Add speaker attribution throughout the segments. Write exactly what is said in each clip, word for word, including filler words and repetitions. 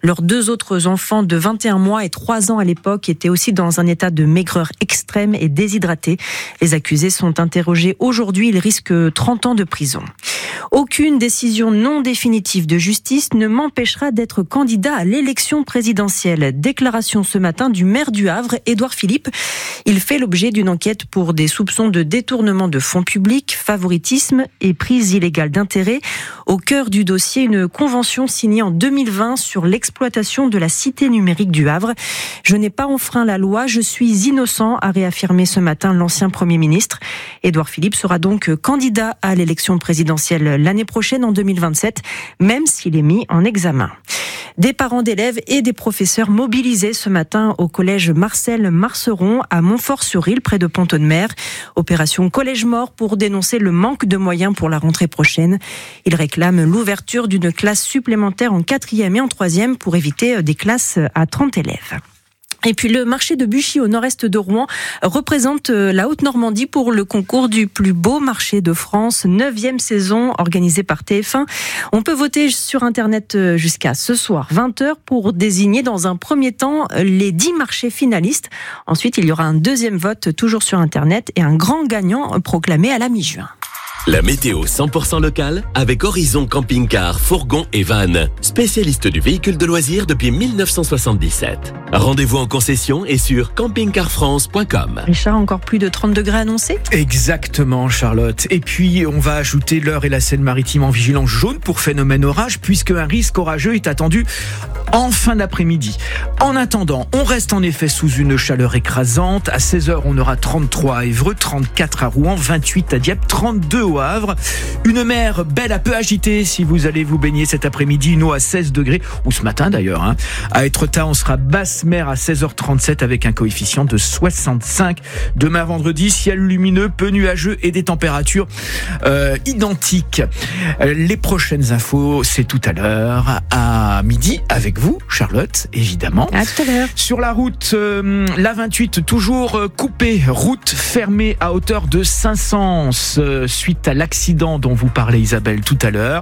Speaker 1: Leurs deux autres enfants de vingt et un mois et trois ans à l'époque étaient aussi dans un état de maigreur extrême et déshydratés. Les accusés sont interrogés aujourd'hui. Ils risquent trente ans de prison. Aucune décision non définitive de justice ne m'empêchera d'être candidat à l'élection présidentielle. Déclaration ce matin du maire du Havre, Édouard Philippe. Il fait l'objet d'une enquête pour des soupçons de détournement de fonds publics, favoritisme et prise illégale d'intérêt. Au cœur du dossier, une convention signée en deux mille vingt sur l'exploitation de la cité numérique du Havre. Je n'ai pas enfreint la loi, je suis innocent, a réaffirmé ce matin l'ancien Premier ministre. Édouard Philippe sera donc candidat à l'élection présidentielle l'année prochaine en deux mille vingt-sept, même s'il est mis en examen. Des parents d'élèves et des professeurs mobilisés ce matin au collège Marcel Marceron à Montfort-sur-Île, près de Pont-de-Mer. Opération Collège Mort pour dénoncer le manque de moyens pour la rentrée prochaine. Ils réclament l'ouverture d'une classe supplémentaire en quatrième et en troisième pour éviter des classes à trente élèves. Et puis le marché de Buchy au nord-est de Rouen représente la Haute-Normandie pour le concours du plus beau marché de France, neuvième saison organisée par T F un. On peut voter sur Internet jusqu'à ce soir vingt heures pour désigner dans un premier temps les dix marchés finalistes. Ensuite, il y aura un deuxième vote toujours sur Internet et un grand gagnant proclamé à la mi-juin.
Speaker 2: La météo cent pour cent locale avec Horizon Camping-Car, Fourgon et Van, spécialiste du véhicule de loisirs depuis mille neuf cent soixante-dix-sept. Rendez-vous en concession et sur camping car france point com.
Speaker 1: Richard, encore plus de trente degrés annoncés ?
Speaker 3: Exactement, Charlotte. Et puis, on va ajouter l'Eure et la Seine-Maritime en vigilance jaune pour phénomène orage, puisque un risque orageux est attendu en fin d'après-midi. En attendant, on reste en effet sous une chaleur écrasante. À seize heures, on aura trente-trois à Évreux, trente-quatre à Rouen, vingt-huit à Dieppe, trente-deux au Havre. Une mer belle à peu agitée si vous allez vous baigner cet après-midi. Une eau à seize degrés, ou ce matin d'ailleurs. Hein. À Étretat, on sera basse mer à seize heures trente-sept avec un coefficient de soixante-cinq. Demain vendredi, ciel lumineux, peu nuageux et des températures euh, identiques. Les prochaines infos, c'est tout à l'heure, à midi, avec vous, Charlotte, évidemment.
Speaker 1: À tout à l'heure.
Speaker 3: Sur la route, euh, la vingt-huit, toujours euh, coupée, route fermée à hauteur de Saint-Sens, euh, suite à l'accident dont vous parlez, Isabelle, tout à l'heure.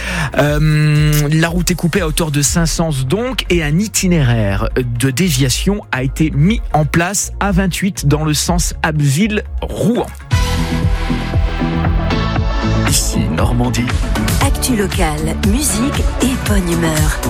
Speaker 3: Euh, la route est coupée à hauteur de Saint-Sens, donc, et un itinéraire de déviation a été mis en place à vingt-huit dans le sens Abbeville-Rouen.
Speaker 2: Ici Normandie.
Speaker 4: Actu locale, musique et bonne humeur.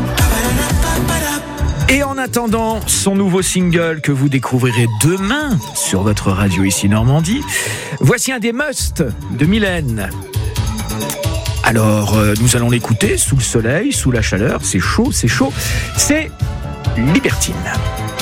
Speaker 3: Et en attendant son nouveau single que vous découvrirez demain sur votre radio Ici Normandie, voici un des musts de Mylène. Alors, euh, nous allons l'écouter sous le soleil, sous la chaleur, c'est chaud, c'est chaud, c'est Libertine.